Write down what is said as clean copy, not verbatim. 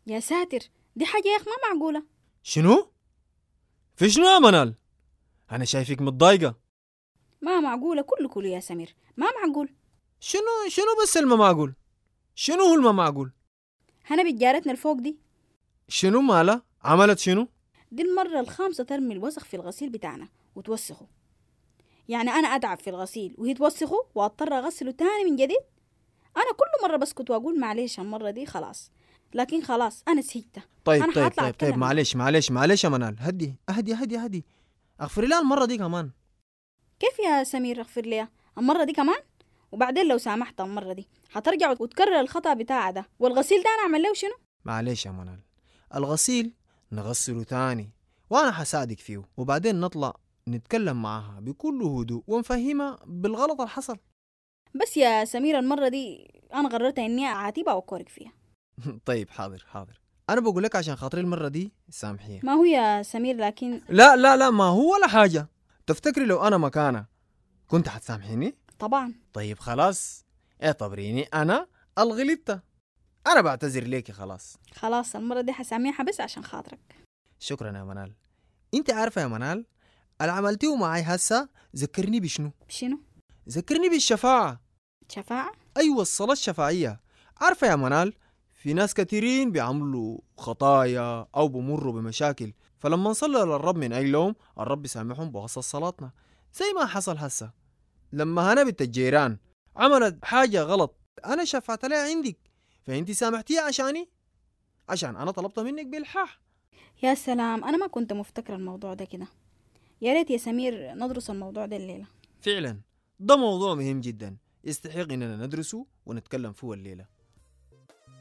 يا ساتر، دي حاجة يا أخ ما معقولة. شنو؟ في شنو يا منال؟ أنا شايفك متضايقة. ما معقولة كله يا سمير، ما معقول. شنو بس الما معقول؟ شنو هو الما معقول؟ هنا بتجارتنا الفوق دي، شنو مالا؟ عملت شنو؟ دي المرة الخامسة ترمي الوسخ في الغسيل بتاعنا وتوسخه. يعني أنا أتعب في الغسيل وهي توسخه وأضطر أغسله تاني من جديد. أنا كل مرة بسكت وأقول معلش المرة دي خلاص، لكن خلاص أنا سهيتها. طيب أنا طيب حاطلع طيب طيب أتكلم معاها. معلش يا منال، هدي. اغفري لها المرة دي كمان. كيف يا سمير أغفر ليها المرة دي كمان؟ وبعدين لو سامحت المرة دي هترجع وتكرر الخطأ بتاعها ده، والغسيل ده أنا أعمل له شنو؟ معلش يا منال، الغسيل نغسله تاني وانا حساعدك فيه، وبعدين نطلع نتكلم معاها بكل هدوء ونفهمها بالغلط اللي حصل. بس يا سمير المرة دي أنا قررت إني أعاتبها وأكورك فيها. طيب حاضر، انا بقول لك عشان خاطري المرة دي سامحيها. ما هو يا سمير لكن لا ما هو ولا حاجة. تفتكري لو انا مكانها كنت حتسامحيني؟ طبعا. طيب خلاص، اعتبريني انا الغلطة. انا بعتذر ليكي خلاص. خلاص المرة دي حسامحها بس عشان خاطرك. شكرا يا منال. انت عارفة يا منال، اللي عملتيه معي هسا ذكرني بشنو؟ بشنو؟ ذكرني بالشفاعة. شفاعة؟ أيوة، الصلاة الشفاعية. عارفة يا منال، في ناس كثيرين بيعملوا خطايا أو بمروا بمشاكل، فلما نصلي للرب من أجلهم الرب يسامحهم بواسطة صلاتنا. زي ما حصل هسا لما هنا بنت الجيران عملت حاجة غلط، أنا شفعت لها عندك، فأنت سامحتيها عشاني، عشان أنا طلبت منك بإلحاح. يا سلام، أنا ما كنت مفتكرة الموضوع ده كده. يا ريت يا سمير ندرس الموضوع ده الليلة. فعلا ده موضوع مهم جدا، يستحق إننا ندرسه ونتكلم فيه الليلة.